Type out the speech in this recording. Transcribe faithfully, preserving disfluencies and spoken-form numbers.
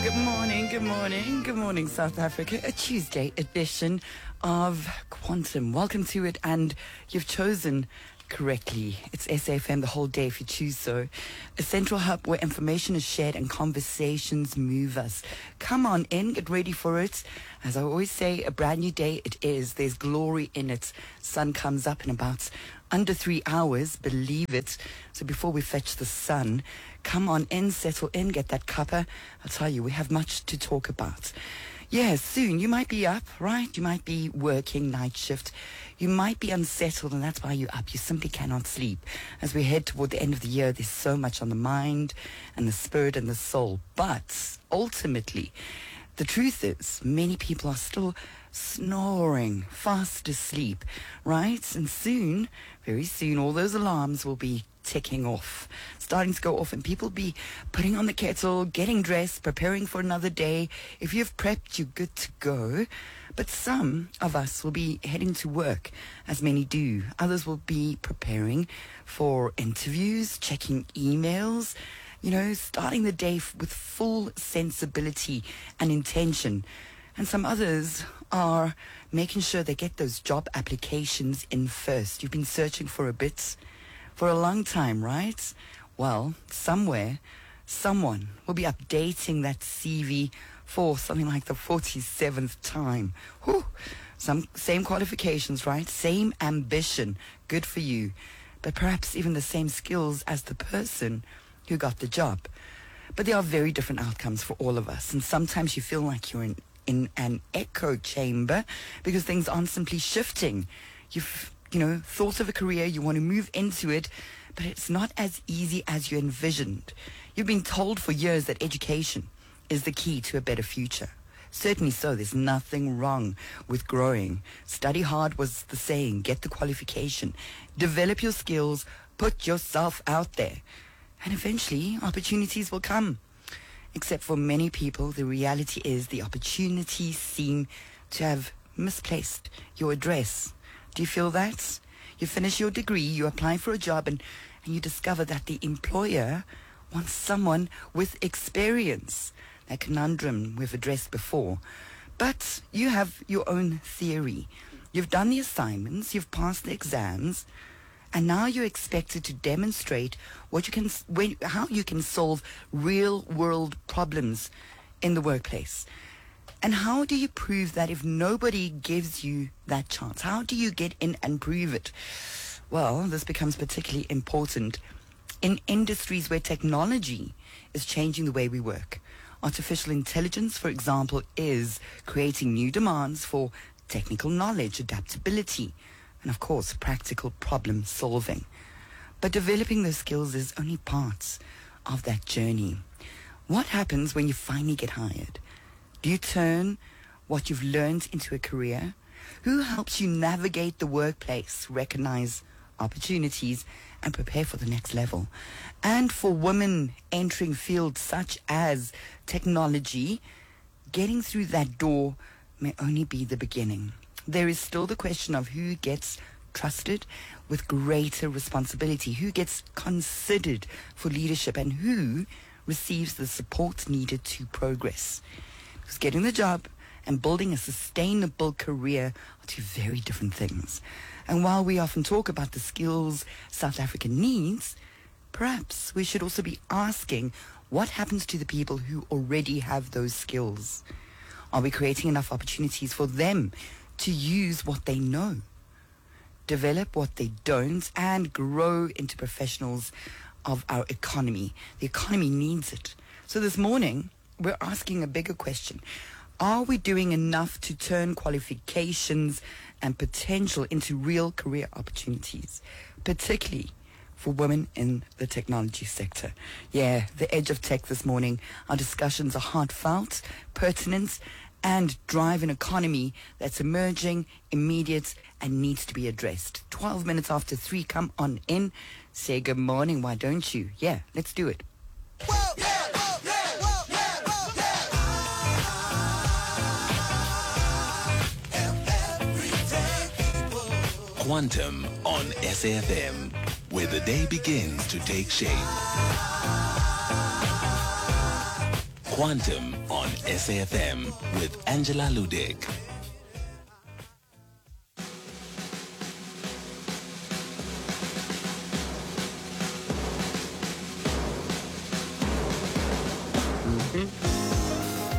Good morning, good morning, good morning, South Africa. A Tuesday edition of Quantum. Welcome to it, and you've chosen correctly. It's S A F M the whole day if you choose so. A central hub where information is shared and conversations move us. Come on in, get ready for it. As I always say, a brand new day it is. There's glory in it. Sun comes up in about under three hours, believe it. So before we fetch the sun, come on in, settle in, get that cuppa. I'll tell you, we have much to talk about. Yeah, soon you might be up, right? You might be working night shift. You might be unsettled, and that's why you're up. You simply cannot sleep. As we head toward the end of the year, there's so much on the mind and the spirit and the soul. But ultimately, the truth is, many people are still snoring, fast asleep, right? And soon, very soon, all those alarms will be ticking off, starting to go off, and people be putting on the kettle, getting dressed, preparing for another day. If you've prepped, you're good to go. But some of us will be heading to work, as many do. Others will be preparing for interviews, checking emails, you know, starting the day f- with full sensibility and intention. And some others are making sure they get those job applications in first. You've been searching for a bit, for a long time, right? Well, somewhere, someone will be updating that C V for something like the forty-seventh time. Whew. Some same qualifications, right? Same ambition. Good for you. But perhaps even the same skills as the person who got the job. But there are very different outcomes for all of us. And sometimes you feel like you're in, in an echo chamber because things aren't simply shifting. You've, you know, thought of a career, you want to move into it, but it's not as easy as you envisioned. You've been told for years that education is the key to a better future. Certainly so. There's nothing wrong with growing. Study hard was the saying. Get the qualification. Develop your skills. Put yourself out there. And eventually, opportunities will come. Except for many people, the reality is the opportunities seem to have misplaced your address. Do you feel that? You finish your degree, you apply for a job, and, and you discover that the employer wants someone with experience. That conundrum we've addressed before. But you have your own theory. You've done the assignments, you've passed the exams, and now you're expected to demonstrate what you can, when, how you can solve real-world problems in the workplace. And how do you prove that if nobody gives you that chance? How do you get in and prove it? Well, this becomes particularly important in industries where technology is changing the way we work. Artificial intelligence, for example, is creating new demands for technical knowledge, adaptability, and of course, practical problem solving. But developing those skills is only part of that journey. What happens when you finally get hired? Do you turn what you've learned into a career? Who helps you navigate the workplace, recognize opportunities, and prepare for the next level? And for women entering fields such as technology, getting through that door may only be the beginning. There is still the question of who gets trusted with greater responsibility, who gets considered for leadership, and who receives the support needed to progress. Because getting the job and building a sustainable career are two very different things. And while we often talk about the skills South Africa needs, perhaps we should also be asking what happens to the people who already have those skills. Are we creating enough opportunities for them to use what they know, develop what they don't, and grow into professionals of our economy? The economy needs it. So this morning, we're asking a bigger question. Are we doing enough to turn qualifications and potential into real career opportunities, particularly for women in the technology sector? Yeah, the edge of tech this morning. Our discussions are heartfelt, pertinent, and drive an economy that's emerging, immediate, and needs to be addressed. twelve minutes after three, come on in. Say good morning, why don't you? Yeah, let's do it. Whoa, yeah, whoa, yeah, whoa, yeah, whoa, yeah. Quantum on S A F M, where the day begins to take shape. Quantum on S A F M with Angela Ludek.